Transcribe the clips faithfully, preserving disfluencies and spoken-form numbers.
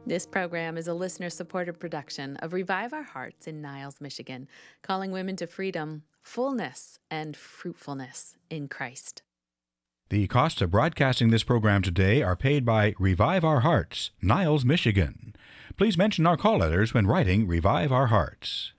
This program is a listener-supported production of Revive Our Hearts in Niles, Michigan, calling women to freedom, fullness, and fruitfulness in Christ. The costs of broadcasting this program today are paid by Revive Our Hearts, Niles, Michigan. Please mention our call letters when writing Revive Our Hearts.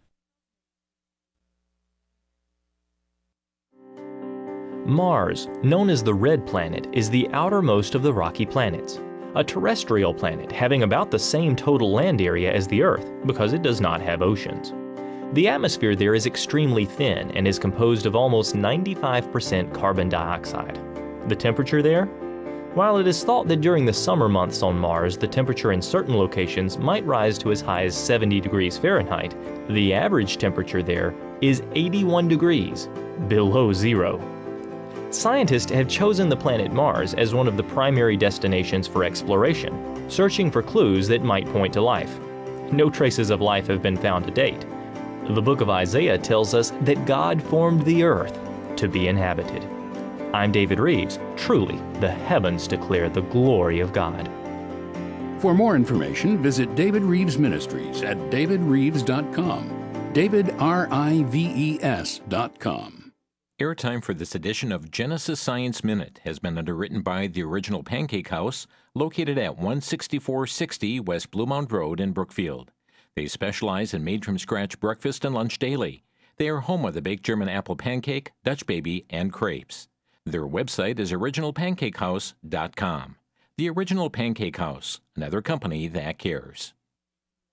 Mars, known as the Red Planet, is the outermost of the rocky planets. A terrestrial planet having about the same total land area as the Earth because it does not have oceans. The atmosphere there is extremely thin and is composed of almost ninety-five percent carbon dioxide. The temperature there? While it is thought that during the summer months on Mars the temperature in certain locations might rise to as high as seventy degrees Fahrenheit, the average temperature there is eighty-one degrees, below zero. Scientists have chosen the planet Mars as one of the primary destinations for exploration, searching for clues that might point to life. No traces of life have been found to date. The book of Isaiah tells us that God formed the earth to be inhabited. I'm David Reeves. Truly, the heavens declare the glory of God. For more information, visit David Reeves Ministries at david reeves dot com. David, R I V E S dot com. Airtime for this edition of Genesis Science Minute has been underwritten by the Original Pancake House, located at one sixty-four sixty West Bluemount Road in Brookfield. They specialize in made-from-scratch breakfast and lunch daily. They are home of the baked German apple pancake, Dutch baby, and crepes. Their website is original pancake house dot com. The Original Pancake House, another company that cares.